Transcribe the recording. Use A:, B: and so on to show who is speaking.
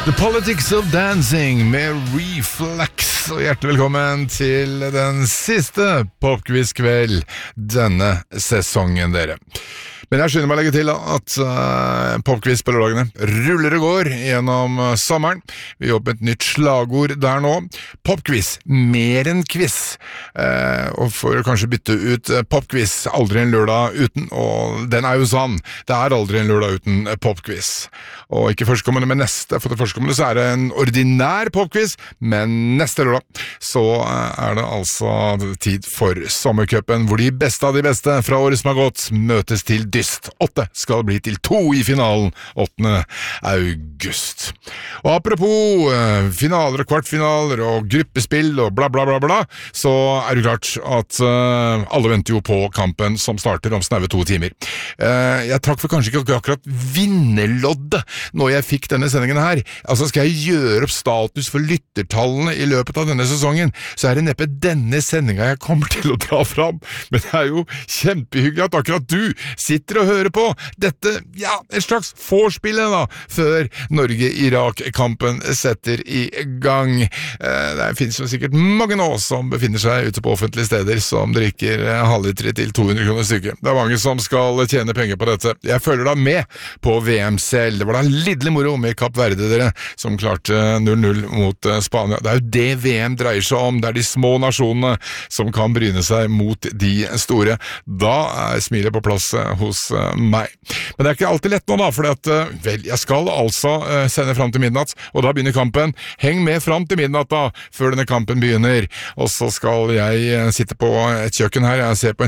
A: The Politics of Dancing med Reflex, og hjertelig velkommen til den siste popquiz-kveld denne sesongen, dere. Men jeg skynder meg å legge til at popquiz på lørdagene ruller og går gjennom sommeren. Vi jobber med et nytt slagord der nå. Popquiz, mer enn quiz. Og for å kanskje bytte ut popquiz, aldri en lørdag uten, og den jo sann. Det aldri en lørdag uten popquiz. Og ikke førstkommende med neste, for det førstkommende så det en ordinær popquiz, men neste lørdag så det altså tid for sommercupen, hvor de beste av de beste fra året som har gått møtes til 8 skal bli til 2 i finalen 8. august. Og apropos finaler og kvartfinaler og gruppespill og bla bla bla bla, så det klart at alle venter jo på kampen som starter om snaue 2 timer. Jeg trakk for kanskje ikke akkurat vinnerloddet når jeg fikk denne sendingen her. Altså skal jeg gjøre opp status for lyttertallene i løpet av denne sesongen, så det neppe denne sendingen jeg kommer til å dra fram. Men det jo kjempehyggelig at akkurat du sitter og hører på dette, ja, et slags vorspillet da, før Norge-Irak-kampen setter i gang. Det finnes jo sikkert mange nå som befinner seg ute på offentlige steder som drikker halvlitere til 200 kroner stykket. Det mange som skal tjene penger på dette. Jeg følger da med på VM selv. Det var da lidderlig moro med Kapp Verde, dere, som klarte 0-0 mot Spania. Det jo det VM dreier seg om. Det de små nasjonene som kan bryne seg mot de store. Da smilet på plass hos meg. Men det ikke alltid lett nå da, fordi at, vel, jeg skal altså sende frem til midnatt, og da begynner kampen. Heng med frem til midnatt da, før denne kampen begynner. Og så skal jeg sitte på et kjøkken her, jeg ser på